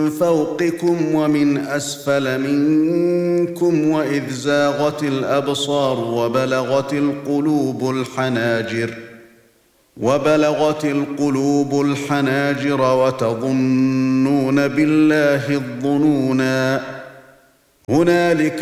فوقكم ومن أسفل منكم وإذ زاغت الأبصار وبلغت القلوب الحناجر وتظنون بالله الظنونا هنالك